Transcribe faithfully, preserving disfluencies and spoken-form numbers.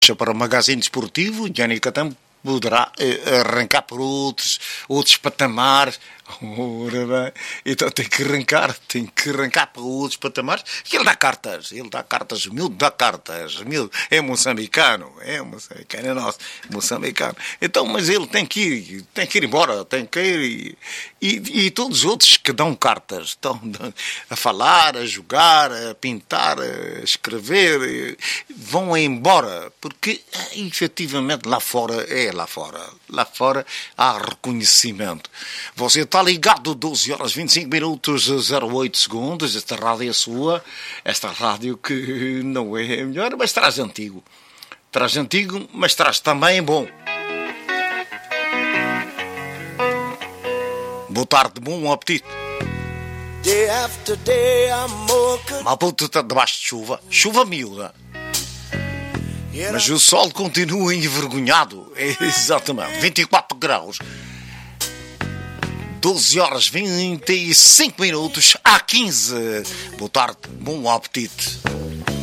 deixa para o magazine desportivo. Gianni Catão poderá eh, arrancar por outros, outros patamares. Ora bem, então tem que arrancar, tem que arrancar para outros patamares. E ele dá cartas, ele dá cartas, o miúdo dá cartas, o miúdo é moçambicano, é moçambicano, é nosso, moçambicano. Então, mas ele tem que ir, tem que ir embora, tem que ir. E, e, e todos os outros que dão cartas, estão a falar, a jogar, a pintar, a escrever, vão embora, porque efetivamente lá fora, é lá fora, lá fora há reconhecimento. Você está ligado, doze horas vinte e cinco minutos, zero oito segundos. Esta rádio é sua. Esta rádio que não é melhor, mas traz antigo. Traz antigo, mas traz também bom. Boa tarde, bom apetite. Maputo está debaixo de chuva. Chuva miúda. Mas o sol continua envergonhado. É exatamente. vinte e quatro graus. doze horas vinte e cinco minutos, há quinze. Boa tarde, bom apetite.